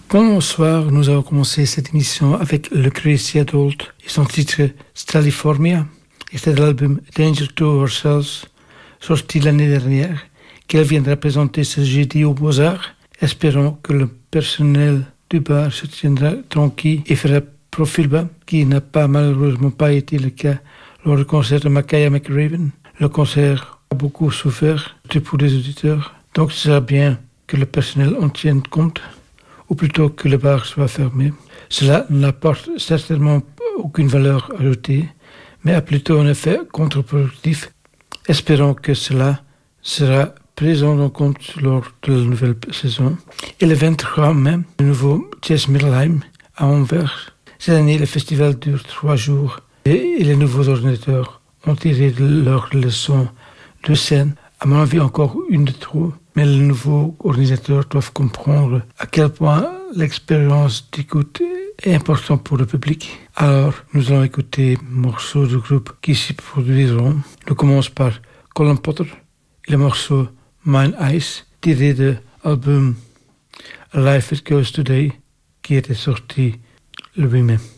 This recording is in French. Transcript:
Bonsoir, nous avons commencé cette émission avec le Crazy Adult et son titre Staliformia. Et c'est l'album Danger to Ourselves, sorti l'année dernière, qu'elle viendra présenter ce jeudi au Beaux-Arts. Espérons que le personnel du bar se tiendra tranquille et fera profil bas, qui n'a malheureusement pas été le cas lors du concert de Makaya McRaven. Le concert a beaucoup souffert pour les auditeurs, donc ce sera bien que le personnel en tienne compte, ou plutôt que le bar soit fermé. Cela n'apporte certainement aucune valeur ajoutée, mais a plutôt un effet contre-productif. Espérons que cela sera pris en compte lors de la nouvelle saison. Et le 23 mai, le nouveau Jazz Middelheim à Anvers. Cette année, le festival dure 3 jours et les nouveaux ordinateurs ont tiré leurs leçons de scène. À mon avis, encore une de trop. Mais les nouveaux organisateurs doivent comprendre à quel point l'expérience d'écoute est importante pour le public. Alors, nous allons écouter morceaux du groupe qui s'y produiront. Nous commençons par Colin Potter et le morceau Mine Ice, tiré de l'album A Life It Goes Today, qui était sorti le 8 mai.